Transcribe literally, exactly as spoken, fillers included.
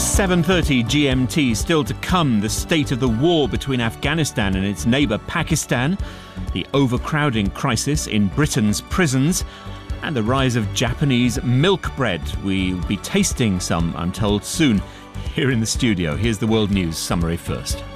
seven thirty G M T, still to come, the state of the war between Afghanistan and its neighbour Pakistan, the overcrowding crisis in Britain's prisons, and the rise of Japanese milk bread. We'll be tasting some, I'm told, soon here in the studio. Here's the World News Summary first.